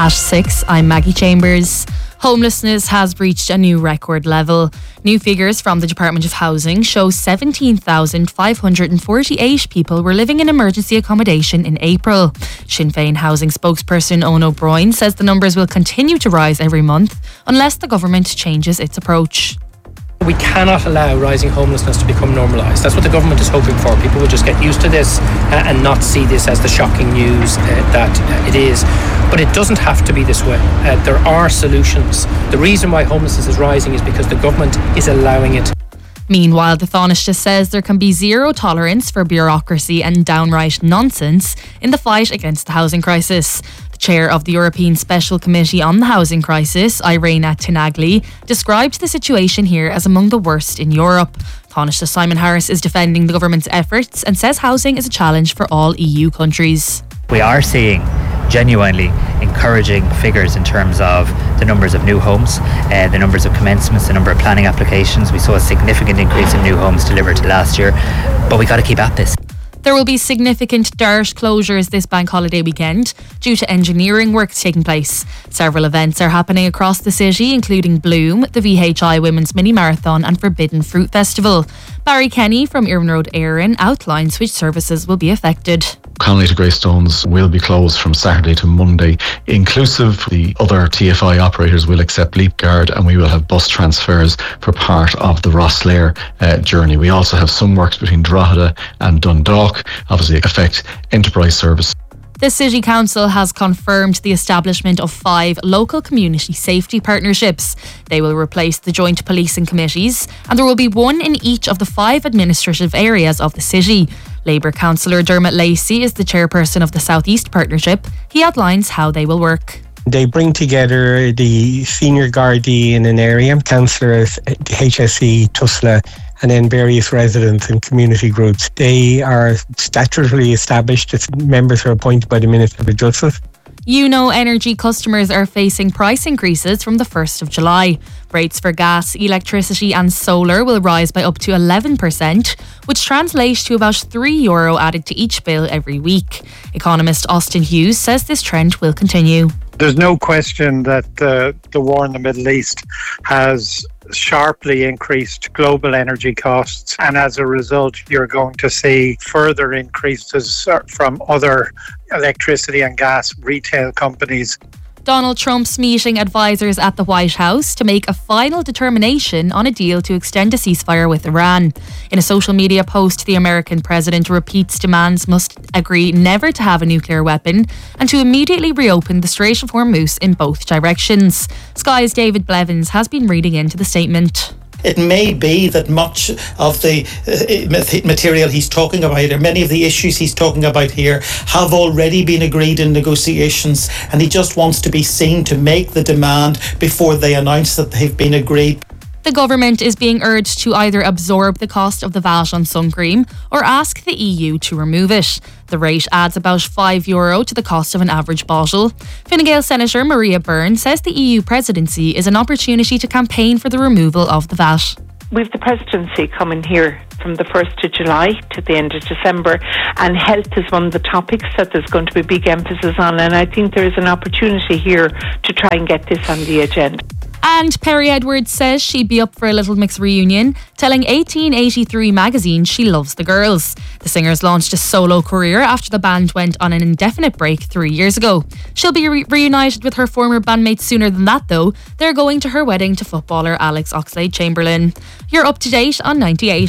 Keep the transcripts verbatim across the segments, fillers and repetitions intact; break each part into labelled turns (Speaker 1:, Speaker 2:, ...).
Speaker 1: At six, I'm Maggie Chambers. Homelessness has reached a new record level. New figures from the Department of Housing show seventeen thousand five hundred forty-eight people were living in emergency accommodation in April. Sinn Féin housing spokesperson Owen O'Brien says the numbers will continue to rise every month unless the government changes its approach.
Speaker 2: We cannot allow rising homelessness to become normalised. That's what the government is hoping for. People will just get used to this uh, and not see this as the shocking news uh, that uh, it is. But it doesn't have to be this way. Uh, there are solutions. The reason why homelessness is rising is because the government is allowing it.
Speaker 1: Meanwhile, the Taoiseach says there can be zero tolerance for bureaucracy and downright nonsense in the fight against the housing crisis. The chair of the European Special Committee on the Housing Crisis, Irena Tinagli, described the situation here as among the worst in Europe. Taoiseach Simon Harris is defending the government's efforts and says housing is a challenge for all E U countries.
Speaker 3: We are seeing genuinely encouraging figures in terms of the numbers of new homes, uh, the numbers of commencements, the number of planning applications. We saw a significant increase in new homes delivered last year, but we got to keep at this.
Speaker 1: There will be significant DART closures this bank holiday weekend due to engineering works taking place. Several events are happening across the city, including Bloom, the V H I Women's Mini Marathon and Forbidden Fruit Festival. Barry Kenny from Iarn Road Éireann outlines which services will be affected.
Speaker 4: Connolly to Greystones will be closed from Saturday to Monday, inclusive. The other T F I operators will accept Leapguard, and we will have bus transfers for part of the Rosslare uh, journey. We also have some works between Drogheda and Dundalk, obviously affect enterprise service.
Speaker 1: The City Council has confirmed the establishment of five local community safety partnerships. They will replace the joint policing committees, and there will be one in each of the five administrative areas of the city. Labour councillor Dermot Lacey is the chairperson of the South East Partnership. He outlines how they will work.
Speaker 5: They bring together the senior Gardaí in an area, councillors, H S E, Tusla, and then various residents and community groups. They are statutorily established. Its members are appointed by the Minister of Justice.
Speaker 1: You know, energy customers are facing price increases from the first of July. Rates for gas, electricity and solar will rise by up to eleven percent, which translates to about three euro added to each bill every week. Economist Austin Hughes says this trend will continue.
Speaker 6: There's no question that uh, the war in the Middle East has sharply increased global energy costs, and as a result you're going to see further increases from other electricity and gas retail companies.
Speaker 1: Donald Trump's meeting advisors at the White House to make a final determination on a deal to extend a ceasefire with Iran. In a social media post, the American president repeats demands must agree never to have a nuclear weapon and to immediately reopen the Strait of Hormuz in both directions. Sky's David Blevins has been reading into the statement.
Speaker 7: It may be that much of the uh, material he's talking about, or many of the issues he's talking about here, have already been agreed in negotiations, and he just wants to be seen to make the demand before they announce that they've been agreed.
Speaker 1: The government is being urged to either absorb the cost of the V A T on sun cream or ask the E U to remove it. The rate adds about five euro to the cost of an average bottle. Fine Gael Senator Maria Byrne says the E U presidency is an opportunity to campaign for the removal of the V A T.
Speaker 8: We've the presidency coming here from the first of July to the end of December, and health is one of the topics that there's going to be big emphasis on, and I think there is an opportunity here to try and get this on the agenda.
Speaker 1: And Perry Edwards says she'd be up for a Little Mix reunion, telling eighteen eighty-three magazine she loves the girls. The singer's launched a solo career after the band went on an indefinite break three years ago. She'll be re- reunited with her former bandmates sooner than that though. They're going to her wedding to footballer Alex Oxlade-Chamberlain. You're up to date on ninety-eight.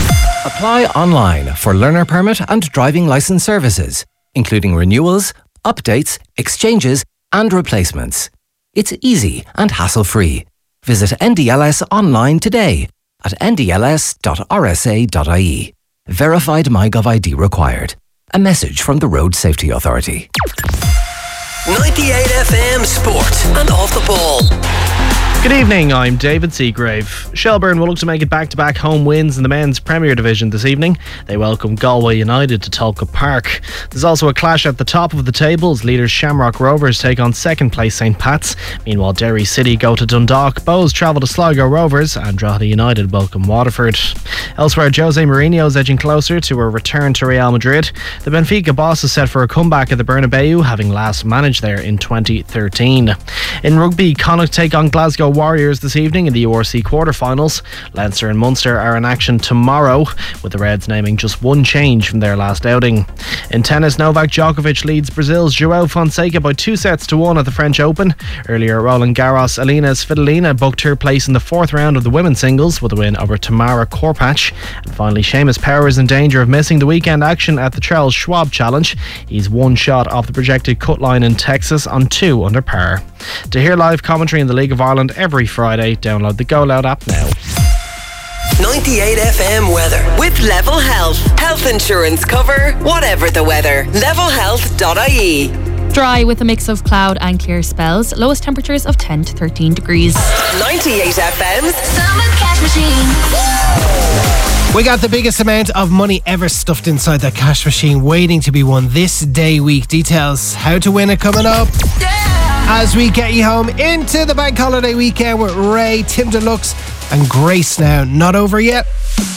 Speaker 9: Apply online for learner permit and driving licence services, including renewals, updates, exchanges and replacements. It's easy and hassle-free. Visit N D L S online today at n d l s dot r s a dot i e. Verified MyGov I D required. A message from the Road Safety Authority.
Speaker 10: ninety-eight F M Sport and Off the Ball. Good evening, I'm David Seagrave. Shelbourne will look to make it back-to-back home wins in the men's Premier Division this evening. They welcome Galway United to Tolka Park. There's also a clash at the top of the table as leaders Shamrock Rovers take on second place St Pat's. Meanwhile, Derry City go to Dundalk, Bows travel to Sligo Rovers and Drogheda United welcome Waterford. Elsewhere, Jose Mourinho is edging closer to a return to Real Madrid. The Benfica boss is set for a comeback at the Bernabeu, having last managed there in twenty thirteen. In rugby, Connacht take on Glasgow Warriors this evening in the U R C quarter-finals. Leinster and Munster are in action tomorrow, with the Reds naming just one change from their last outing. In tennis, Novak Djokovic leads Brazil's João Fonseca by two sets to one at the French Open. Earlier, Roland Garros' Alina Svitolina booked her place in the fourth round of the women's singles with a win over Tamara Korpach. And finally, Seamus Power is in danger of missing the weekend action at the Charles Schwab Challenge. He's one shot off the projected cut line in Texas on two under par. To hear live commentary in the League of Ireland every Friday, download the Go Loud app now.
Speaker 11: ninety-eight F M weather with Level Health. Health insurance cover, whatever the weather. level health dot I E.
Speaker 1: Dry with a mix of cloud and clear spells. Lowest temperatures of ten to thirteen degrees.
Speaker 11: ninety-eight F M's
Speaker 12: Summer Cash Machine.
Speaker 13: We got the biggest amount of money ever stuffed inside that cash machine waiting to be won this day week. Details how to win it coming up. As we get you home into the bank holiday weekend with Ray, Tim Deluxe and Grace now. Not over yet.